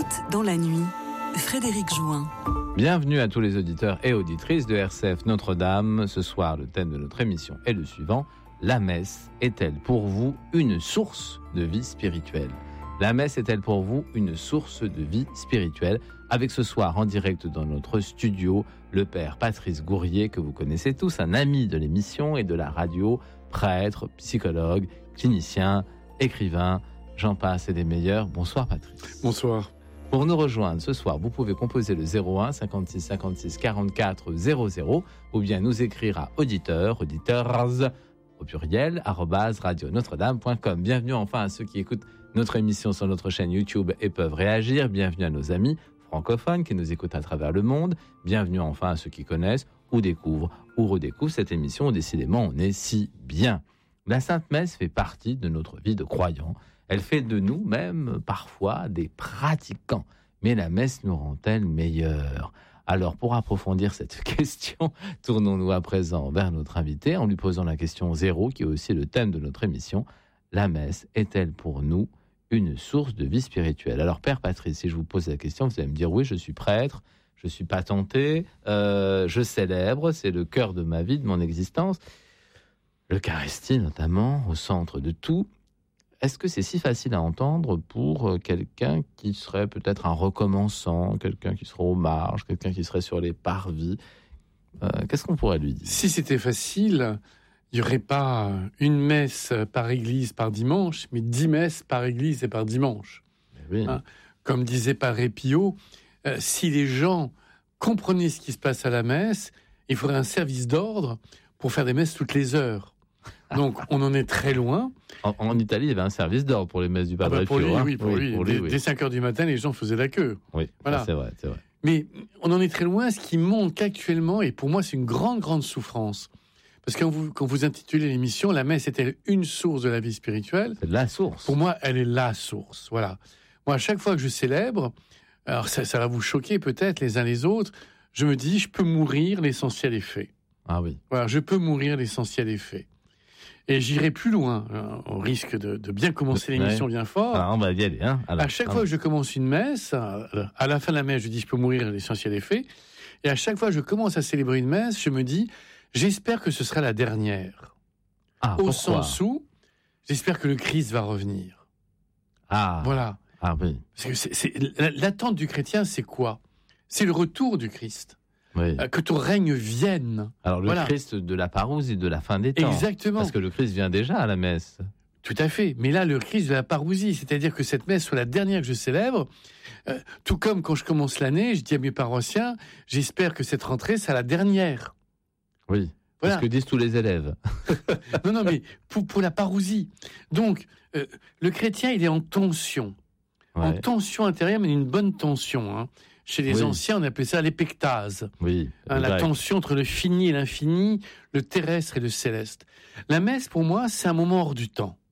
poète dans la nuit, Frédéric Jouin. Bienvenue à tous les auditeurs et auditrices de RCF Notre-Dame. Ce soir, le thème de notre émission est le suivant. La messe est-elle pour vous une source de vie spirituelle ? La messe est-elle pour vous une source de vie spirituelle ? Avec ce soir en direct dans notre studio, le père Patrice Gourrier, que vous connaissez tous, un ami de l'émission et de la radio, prêtre, psychologue, clinicien, écrivain, j'en passe et des meilleurs. Bonsoir Patrice. Bonsoir. Pour nous rejoindre ce soir, vous pouvez composer le 01 56 56 44 00 ou bien nous écrire à auditeurs au pluriel @radionotre-dame.com. Bienvenue enfin à ceux qui écoutent notre émission sur notre chaîne YouTube et peuvent réagir. Bienvenue à nos amis francophones qui nous écoutent à travers le monde. Bienvenue enfin à ceux qui connaissent ou découvrent ou redécouvrent cette émission. Décidément, on est si bien. La Sainte Messe fait partie de notre vie de croyants. Elle fait de nous même parfois des pratiquants. Mais la messe nous rend-elle meilleurs ? Alors, pour approfondir cette question, tournons-nous à présent vers notre invité en lui posant la question 0, qui est aussi le thème de notre émission. La messe est-elle pour nous une source de vie spirituelle ? Alors, Père Patrice, si je vous pose la question, vous allez me dire oui, je suis prêtre, je ne suis pas tenté, je célèbre, c'est le cœur de ma vie, de mon existence. L'Eucharistie, notamment, au centre de tout. Est-ce que c'est si facile à entendre pour quelqu'un qui serait peut-être un recommençant, quelqu'un qui serait aux marges, quelqu'un qui serait sur les parvis ? Qu'est-ce qu'on pourrait lui dire ? Si c'était facile, il n'y aurait pas une messe par église par dimanche, mais 10 messes par église et par dimanche. Oui. Comme disait Padre Pio, si les gens comprenaient ce qui se passe à la messe, il faudrait un service d'ordre pour faire des messes toutes les heures. Donc, on en est très loin. En Italie, il y avait un service d'ordre pour les messes du Padre Pio. Pour lui. Dès 5h du matin, les gens faisaient la queue. Oui, voilà. C'est vrai. Mais on en est très loin, ce qui montre qu'actuellement, et pour moi, c'est une grande souffrance. Parce que quand vous intitulez l'émission, la messe est-elle une source de la vie spirituelle ? C'est la source. Pour moi, elle est la source. Voilà. Moi, à chaque fois que je célèbre, alors ça va vous choquer peut-être les uns les autres, je me dis, je peux mourir, l'essentiel est fait. Ah oui. Voilà, je peux mourir, l'essentiel est fait. Et j'irai plus loin, au risque de bien commencer l'émission bien fort. Alors, on va y aller. À chaque fois que je commence une messe, à la fin de la messe, je dis, je peux mourir, l'essentiel est fait. Et à chaque fois que je commence à célébrer une messe, je me dis, j'espère que ce sera la dernière. Au sens où, j'espère que le Christ va revenir. Voilà. Ah oui. Parce que l'attente du chrétien, c'est quoi ? C'est le retour du Christ. Oui. Que ton règne vienne. Alors le Christ de la parousie, de la fin des temps. Exactement. Parce que le Christ vient déjà à la messe. Tout à fait. Mais là, le Christ de la parousie, c'est-à-dire que cette messe soit la dernière que je célèbre, tout comme quand je commence l'année, je dis à mes paroissiens, j'espère que cette rentrée, c'est la dernière. Oui. Voilà. C'est ce que disent tous les élèves. non, mais pour la parousie. Donc, le chrétien, il est en tension. Ouais. En tension intérieure, mais une bonne tension. Chez les anciens, on appelait ça l'épectase. Oui. La tension entre le fini et l'infini, le terrestre et le céleste. La messe, pour moi, c'est un moment hors du temps.